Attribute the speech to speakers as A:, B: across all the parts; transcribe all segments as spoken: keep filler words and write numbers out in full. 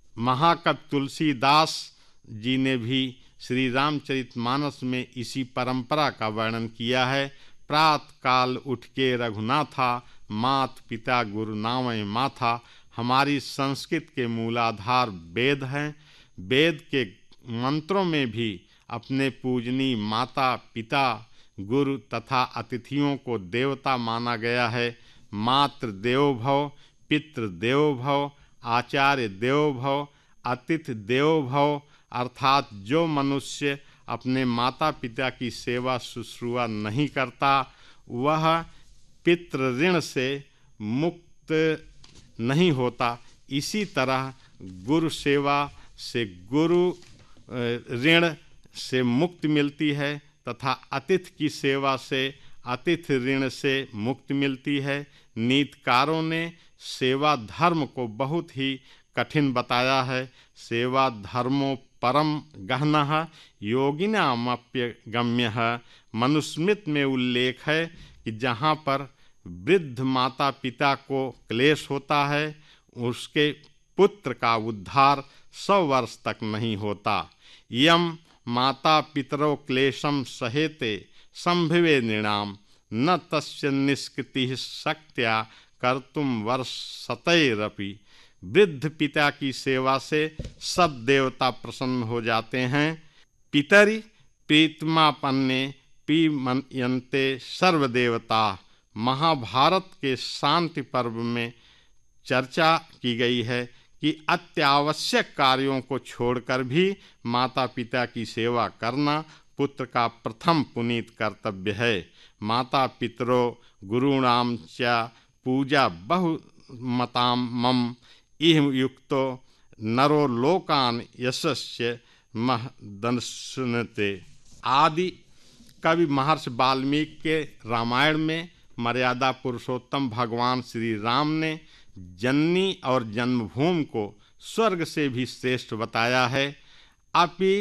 A: महाकवि तुलसीदास जी ने भी श्री रामचरितमानस में इसी परंपरा का वर्णन किया है। प्रातः काल उठ के रघुनाथा, मात पिता गुरु नावै माथा। हमारी संस्कृत के मूलाधार वेद हैं। वेद के मंत्रों में भी अपने पूजनीय माता पिता गुरु तथा अतिथियों को देवता माना गया है। मातृ देवो भव, पितृ देवो भव, आचार्य देवो भव, अतिथि देवो भव। अर्थात जो मनुष्य अपने माता पिता की सेवा शुश्रूषा नहीं करता वह पितृ ऋण से मुक्त नहीं होता। इसी तरह गुरु सेवा से गुरु ऋण से मुक्ति मिलती है तथा अतिथि की सेवा से अतिथि ऋण से मुक्ति मिलती है। नीतिकारों ने सेवा धर्म को बहुत ही कठिन बताया है। सेवा धर्मो परम गहनः योगिनामप्यगम्यः। मनुस्मृति में उल्लेख है कि जहाँ पर वृद्ध माता पिता को क्लेश होता है उसके पुत्र का उद्धार सौ वर्ष तक नहीं होता। यम माता पितरो क्लेशम सहेते संभवे नृणाम, न तस्य निष्कृतिः शक्त्या कर्तुम वर्षतैरपि। वृद्ध पिता की सेवा से सब देवता प्रसन्न हो जाते हैं। पितरि प्रीतमापन्ने पीमयन्ते सर्वदेवता। महाभारत के शांति पर्व में चर्चा की गई है कि अत्यावश्यक कार्यों को छोड़कर भी माता पिता की सेवा करना पुत्र का प्रथम पुनीत कर्तव्य है। माता पितरो गुरूणाम च पूजा बहुमताम मम इह युक्तो नरो लोकान यशस्य महदनसुनते। आदि कवि महर्षि वाल्मीकि के रामायण में मर्यादा पुरुषोत्तम भगवान श्री राम ने जननी और जन्मभूमि को स्वर्ग से भी श्रेष्ठ बताया है। अपि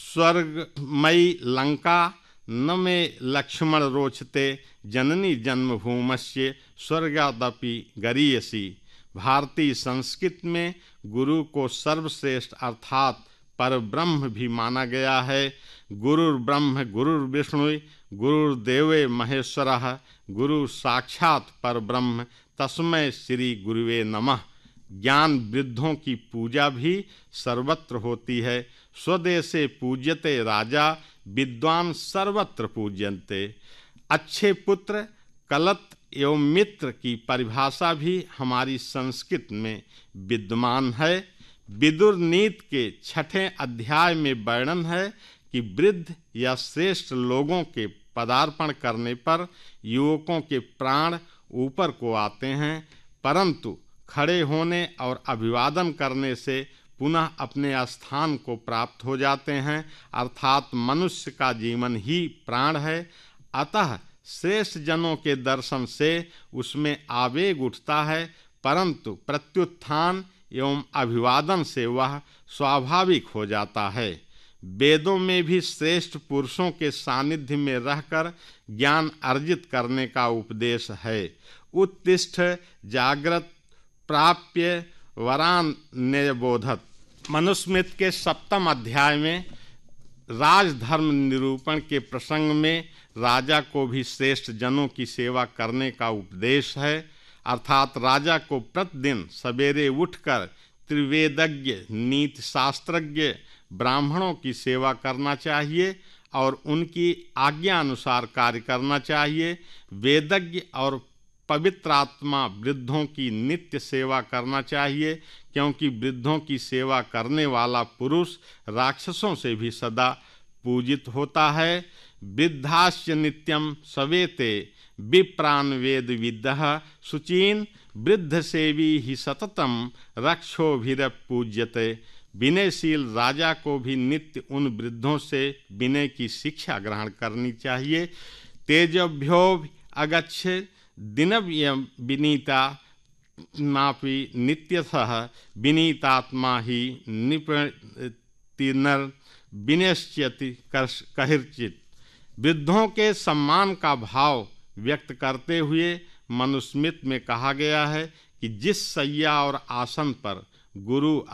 A: स्वर्गमयी लंका न मे लक्ष्मण रोचते, जननी जन्मभूमस्य स्वर्गादपि गरीयसी। भारतीय संस्कृति में गुरु को सर्वश्रेष्ठ अर्थात परब्रह्म भी माना गया है। गुरुर्ब्रह्म गुरुर्विष्णु गुरुर्देवे महेश्वरः, गुरु साक्षात परब्रह्म तस्मै श्री गुरुवे नमः। ज्ञान वृद्धों की पूजा भी सर्वत्र होती है। स्वदेशे पूज्यते राजा, विद्वान सर्वत्र पूज्यन्ते। अच्छे पुत्र कलत एवं मित्र की परिभाषा भी हमारी संस्कृति में विद्यमान है। विदुर नीति के छठे अध्याय में वर्णन है कि वृद्ध या श्रेष्ठ लोगों के पदार्पण करने पर युवकों के प्राण ऊपर को आते हैं, परंतु खड़े होने और अभिवादन करने से पुनः अपने स्थान को प्राप्त हो जाते हैं। अर्थात मनुष्य का जीवन ही प्राण है। अतः श्रेष्ठ जनों के दर्शन से उसमें आवेग उठता है, परंतु प्रत्युत्थान एवं अभिवादन से वह स्वाभाविक हो जाता है। वेदों में भी श्रेष्ठ पुरुषों के सानिध्य में रहकर ज्ञान अर्जित करने का उपदेश है। उत्तिष्ठ जागृत प्राप्य वरान न्ययबोधत। मनुस्मृति के सप्तम अध्याय में राजधर्म निरूपण के प्रसंग में राजा को भी श्रेष्ठ जनों की सेवा करने का उपदेश है। अर्थात राजा को प्रतिदिन सवेरे उठकर त्रिवेदज्ञ नीति शास्त्रज्ञ ब्राह्मणों की सेवा करना चाहिए और उनकी आज्ञा अनुसार कार्य करना चाहिए। वेदज्ञ और पवित्रात्मा वृद्धों की नित्य सेवा करना चाहिए, क्योंकि वृद्धों की सेवा करने वाला पुरुष राक्षसों से भी सदा पूजित होता है। वृद्धाश्च नित्यम सवेते विप्रान वेद विदः, शुचीन वृद्ध सेवी ही सततम रक्षोभिर पूज्यते। विनयशील राजा को भी नित्य उन वृद्धों से विनय की शिक्षा ग्रहण करनी चाहिए। तेजभ्यो अगच्छ दिनव्य विनीता मापि नित्यतः विनीतात्मा ही निपतिनर विनश्यति कहिर्चित। वृद्धों के सम्मान का भाव व्यक्त करते हुए मनुस्मृति में कहा गया है कि जिस सैया और आसन पर गुरु